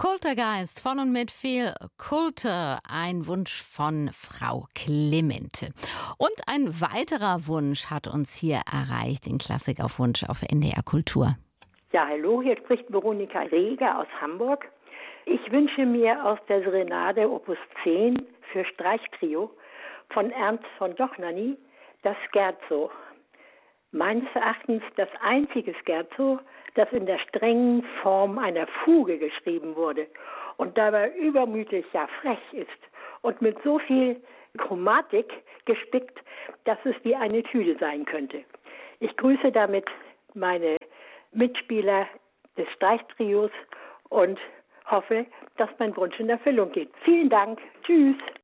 Kulturgeist von und mit viel Kultur, ein Wunsch von Frau Clemente. Und ein weiterer Wunsch hat uns hier erreicht, den Klassik auf Wunsch auf NDR Kultur. Ja, hallo, hier spricht Veronika Reger aus Hamburg. Ich wünsche mir aus der Serenade Opus 10 für Streichtrio von Ernst von Dohnanyi das Scherzo. Meines Erachtens das einzige Scherzo, das in der strengen Form einer Fuge geschrieben wurde und dabei übermütig, ja frech ist und mit so viel Chromatik gespickt, dass es wie eine Tüte sein könnte. Ich grüße damit meine Mitspieler des Streichtrios und hoffe, dass mein Wunsch in Erfüllung geht. Vielen Dank. Tschüss.